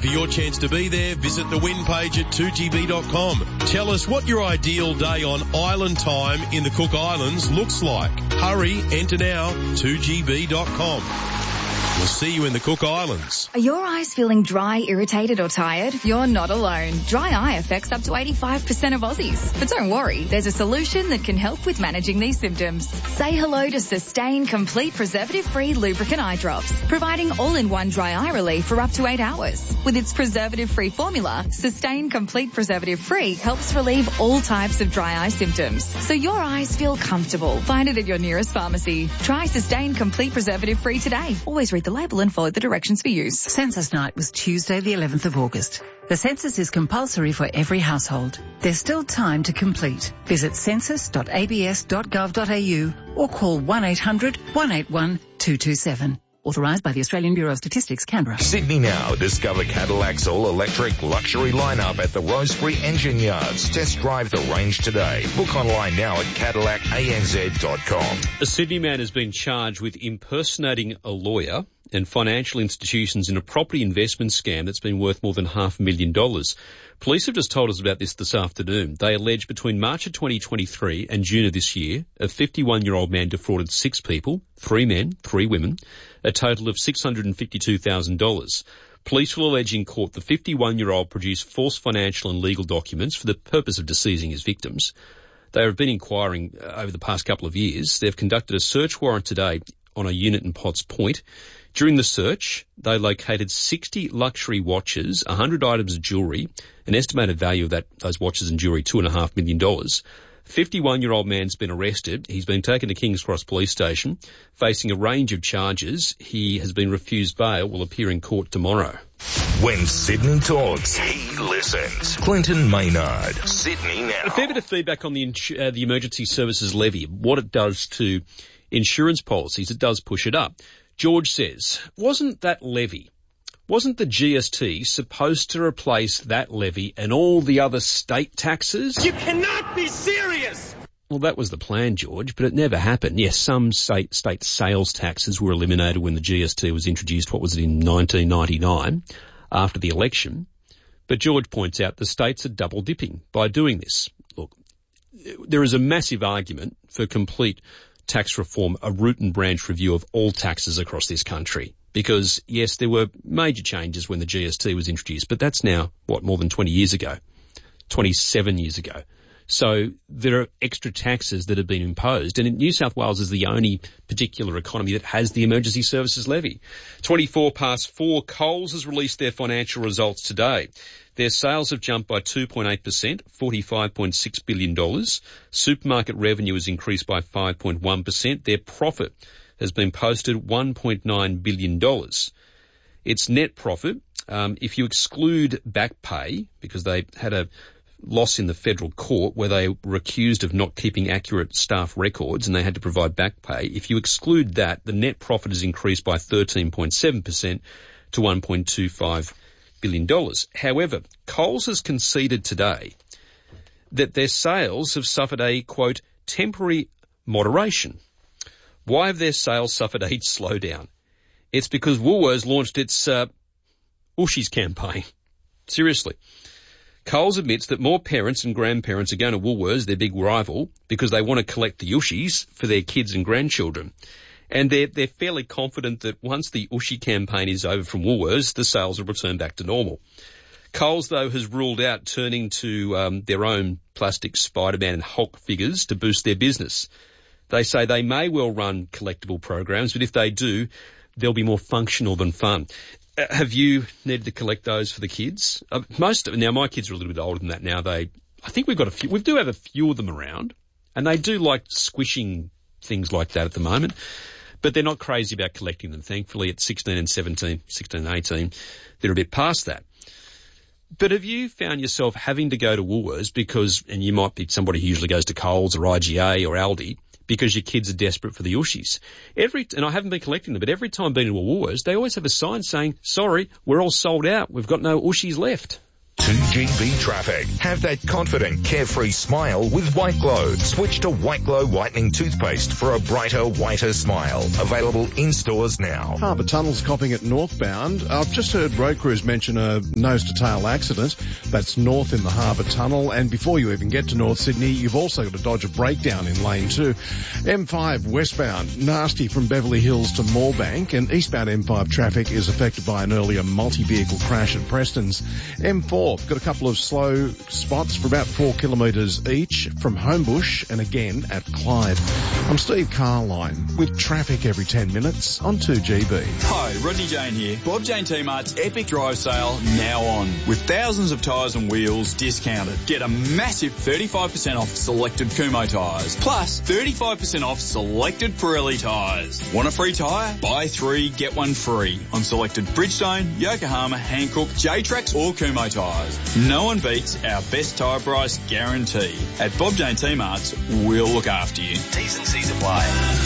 For your chance to be there, visit the win page at 2GB.com. Tell us what your ideal day on island time in the Cook Islands looks like. Hurry, enter now, 2GB.com. We'll see you in the Cook Islands. Are your eyes feeling dry, irritated or tired? You're not alone. Dry eye affects up to 85% of Aussies. But don't worry, there's a solution that can help with managing these symptoms. Say hello to Sustain Complete Preservative-Free Lubricant Eye Drops, providing all-in-one dry eye relief for up to 8 hours. With its preservative-free formula, Sustain Complete Preservative-Free helps relieve all types of dry eye symptoms, so your eyes feel comfortable. Find it at your nearest pharmacy. Try Sustain Complete Preservative-Free today. Always read the label and follow the directions for use. Census night was Tuesday the 11th of August. The census is compulsory for every household. There's still time to complete. Visit census.abs.gov.au or call 1-800-181-227. Authorised by the Australian Bureau of Statistics, Canberra. Sydney Now. Discover Cadillac's all-electric luxury lineup at the Rosebery Engine Yards. Test drive the range today. Book online now at CadillacANZ.com. A Sydney man has been charged with impersonating a lawyer and financial institutions in a property investment scam that's been worth more than $500,000. Police have just told us about this afternoon. They allege between March of 2023 and June of this year, a 51-year-old man defrauded 6 people, 3 men, 3 women, a total of $652,000. Police will allege in court the 51-year-old produced false financial and legal documents for the purpose of deceasing his victims. They have been inquiring over the past couple of years. They've conducted a search warrant today on a unit in Potts Point. During the search, they located 60 luxury watches, 100 items of jewellery, an estimated value of those watches and jewellery, $2.5 million. 51-year-old man's been arrested. He's been taken to Kings Cross Police Station, facing a range of charges. He has been refused bail, will appear in court tomorrow. When Sydney talks, he listens. Clinton Maynard, Sydney Now. A fair bit of feedback on the emergency services levy, what it does to insurance policies. It does push it up. George says, wasn't the GST supposed to replace that levy and all the other state taxes? You cannot be serious! Well, that was the plan, George, but it never happened. Yes, some state sales taxes were eliminated when the GST was introduced, in 1999, after the election. But George points out the states are double dipping by doing this. Look, there is a massive argument for complete tax reform, a root and branch review of all taxes across this country. Because, yes, there were major changes when the GST was introduced, but that's now, more than 20 years ago, 27 years ago. So there are extra taxes that have been imposed, and New South Wales is the only particular economy that has the emergency services levy. 4:24, Coles has released their financial results today. Their sales have jumped by 2.8%, $45.6 billion. Supermarket revenue has increased by 5.1%. Their profit has been posted $1.9 billion. Its net profit, if you exclude back pay, because they had a loss in the federal court where they were accused of not keeping accurate staff records and they had to provide back pay. If you exclude that, the net profit has increased by 13.7% to $1.25 billion. However, Coles has conceded today that their sales have suffered a, quote, temporary moderation. Why have their sales suffered a slowdown? It's because Woolworths launched its Ushies campaign. Seriously. Coles admits that more parents and grandparents are going to Woolworths, their big rival, because they want to collect the Ushies for their kids and grandchildren. And they're fairly confident that once the Ushi campaign is over from Woolworths, the sales will return back to normal. Coles, though, has ruled out turning to their own plastic Spider-Man and Hulk figures to boost their business. They say they may well run collectible programs, but if they do, they'll be more functional than fun. Have you needed to collect those for the kids? Now my kids are a little bit older than that now. I think we do have a few of them around, and they do like squishing things like that at the moment, but they're not crazy about collecting them. Thankfully at 16 and 18, they're a bit past that. But have you found yourself having to go to Woolworths and you might be somebody who usually goes to Coles or IGA or Aldi, because your kids are desperate for the Ushies. And I haven't been collecting them, but every time I've been to a Woolworths, they always have a sign saying, sorry, we're all sold out. We've got no Ushies left. 2GB Traffic. Have that confident, carefree smile with White Glow. Switch to White Glow Whitening Toothpaste for a brighter, whiter smile. Available in stores now. Harbour Tunnel's copping it northbound. I've just heard road crews mention a nose-to-tail accident. That's north in the Harbour Tunnel. And before you even get to North Sydney, you've also got to dodge a breakdown in lane 2. M5 westbound, nasty from Beverly Hills to Moorebank. And eastbound M5 traffic is affected by an earlier multi-vehicle crash at Preston's. M4, got a couple of slow spots for about 4 kilometres each from Homebush and again at Clyde. I'm Steve Carline with traffic every 10 minutes on 2GB. Hi, Rodney Jane here. Bob Jane T-Mart's Epic Drive Sale now on. With thousands of tyres and wheels discounted. Get a massive 35% off selected Kumho tyres. Plus 35% off selected Pirelli tyres. Want a free tyre? Buy 3, get 1 free on selected Bridgestone, Yokohama, Hankook, J-Trax or Kumho tyres. No one beats our best tyre price guarantee. At Bob Jane T-Mart's, we'll look after you. T's and C's apply.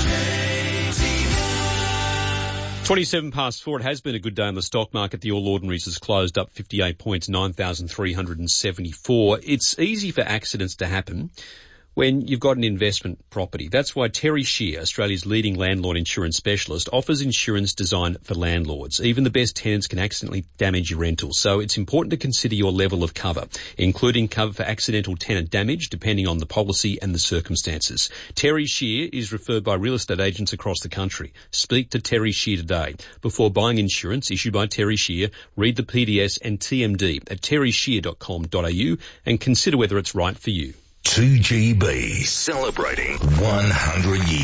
27 past 4. It has been a good day in the stock market. The All Ordinaries has closed up 58 points, 9,374. It's easy for accidents to happen when you've got an investment property. That's why Terry Shear, Australia's leading landlord insurance specialist, offers insurance designed for landlords. Even the best tenants can accidentally damage your rentals, so it's important to consider your level of cover, including cover for accidental tenant damage, depending on the policy and the circumstances. Terry Shear is referred by real estate agents across the country. Speak to Terry Shear today. Before buying insurance issued by Terry Shear, read the PDS and TMD at terryshear.com.au and consider whether it's right for you. 2GB, celebrating 100 years.